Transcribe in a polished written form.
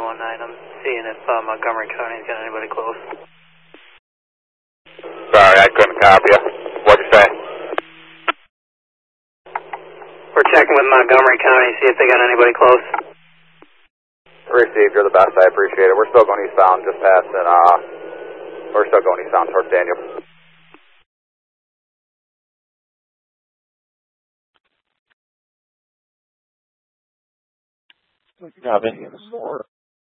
319. I'm seeing if Montgomery County's got anybody close. Sorry, I couldn't copy you. What'd you say? We're checking with Montgomery County, see if they got anybody close. Received, you're the best, I appreciate it. We're still going eastbound, just passing, we're still going eastbound towards Daniel. Copy.